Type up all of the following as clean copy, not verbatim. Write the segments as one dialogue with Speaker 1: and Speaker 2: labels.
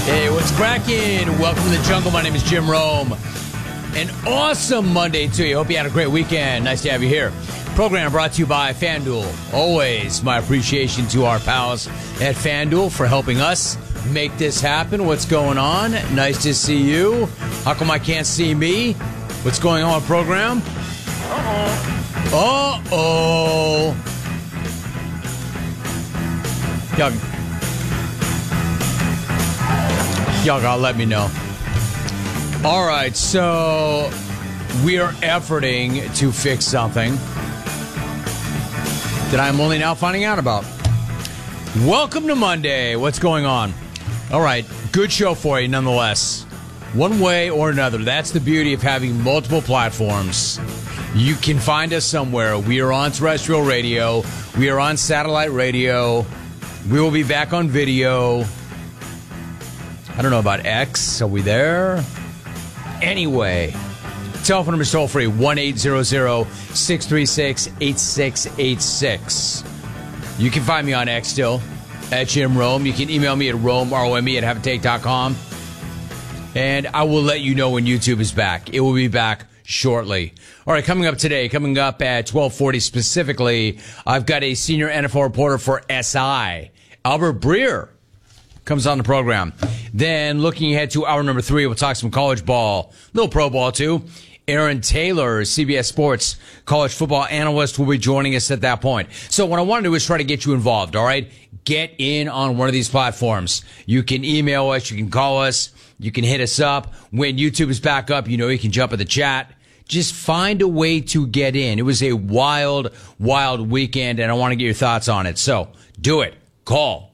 Speaker 1: Hey, what's cracking? Welcome to the jungle. My name is Jim Rome. An awesome Monday to you. Hope you had a great weekend. Nice to have you here. Program brought to you by FanDuel. Always my appreciation to our pals at FanDuel for helping us make this happen. What's going on? Nice to see you. How come I can't see me? What's going on, program? Uh-oh. Y'all gotta let me know. All right, so we are efforting to fix something that I'm only now finding out about. Welcome to Monday. What's going on? All right, good show for you nonetheless. One way or another, that's the beauty of having multiple platforms. You can find us somewhere. We are on terrestrial radio. We are on satellite radio. We will be back on video. I don't know about X. Are we there? Anyway, telephone number is toll free, 1-800-636-8686. You can find me on X still, at Jim Rome. You can email me at RomeRome@haveatake.com. And I will let you know when YouTube is back. It will be back shortly. All right, coming up today, coming up at 12:40 specifically, I've got a senior NFL reporter for SI, Albert Breer, comes on the program. Then looking ahead to hour number 3, we'll talk some college ball, a little pro ball too. Aaron Taylor, CBS Sports college football analyst, will be joining us at that point. So what I want to do is try to get you involved, all right? Get in on one of these platforms. You can email us, you can call us, you can hit us up. When YouTube is back up, you know you can jump in the chat. Just find a way to get in. It was a wild, wild weekend, and I want to get your thoughts on it. So do it. Call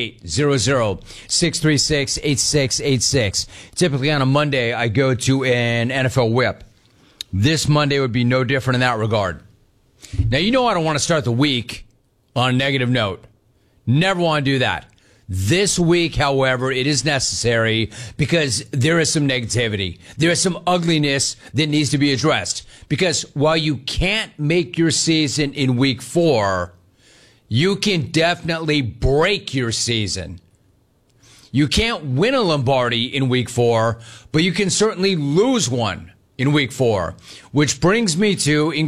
Speaker 1: 1-800-636-8686. Typically on a Monday, I go to an NFL whip. This Monday would be no different in that regard. Now, you know I don't want to start the week on a negative note. Never want to do that. This week, however, it is necessary because there is some negativity. There is some ugliness that needs to be addressed. Because while you can't make your season in week 4, you can definitely break your season. You can't win a Lombardi in week 4, but you can certainly lose one in week 4. Which brings me to